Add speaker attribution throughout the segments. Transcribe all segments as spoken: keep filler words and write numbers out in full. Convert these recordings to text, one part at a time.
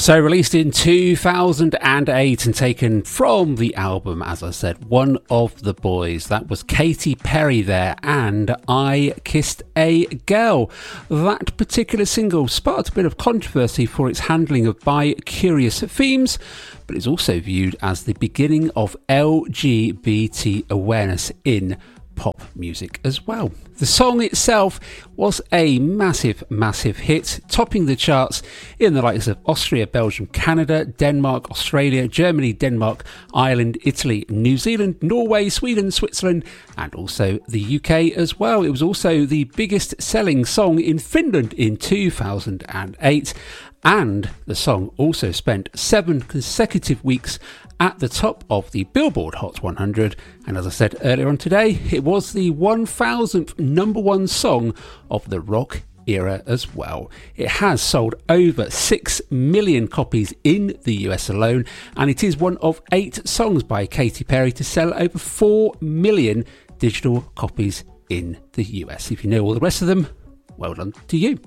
Speaker 1: So released in two thousand eight and taken from the album, as I said, One of the Boys. That was Katy Perry there, and I Kissed a Girl. That particular single sparked a bit of controversy for its handling of bi-curious themes, but it's also viewed as the beginning of L G B T awareness in pop music as well. The song itself was a massive, massive hit, topping the charts in the likes of Austria, Belgium, Canada, Denmark, Australia, Germany, Denmark, Ireland, Italy, New Zealand, Norway, Sweden, Switzerland, and also the U K as well. It was also the biggest selling song in Finland in two thousand eight, and the song also spent seven consecutive weeks at the top of the Billboard Hot one hundred, and as I said earlier on today, it was the one thousandth number one song of the rock era as well. It has sold over six million copies in the U S alone, and it is one of eight songs by Katy Perry to sell over four million digital copies in the U S. If you know all the rest of them, well done to you.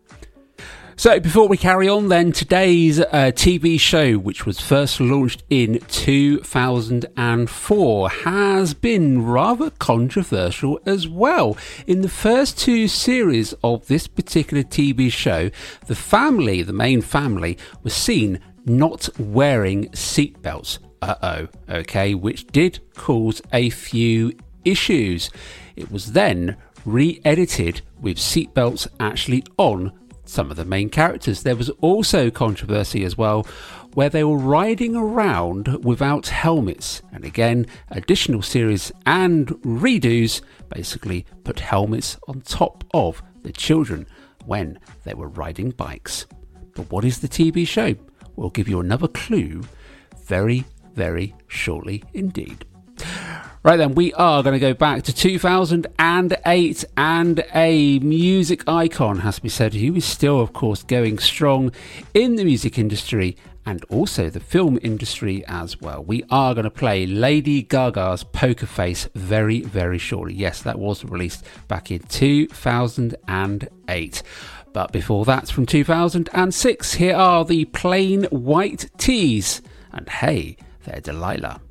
Speaker 1: So before we carry on then, today's uh, T V show, which was first launched in two thousand four, has been rather controversial as well. In the first two series of this particular T V show, the family, the main family, was seen not wearing seatbelts. Uh-oh, okay, which did cause a few issues. It was then re-edited with seatbelts actually on some of the main characters. There was also controversy as well where they were riding around without helmets, and again additional series and redos basically put helmets on top of the children when they were riding bikes. But what is the T V show? We'll give you another clue very very shortly indeed. Right then, we are going to go back to two thousand eight, and a music icon, has to be said, who is still, of course, going strong in the music industry and also the film industry as well. We are going to play Lady Gaga's Poker Face very, very shortly. Yes, that was released back in two thousand eight. But before that, from two thousand six, here are the Plain White Tees. And hey, they're Delilah.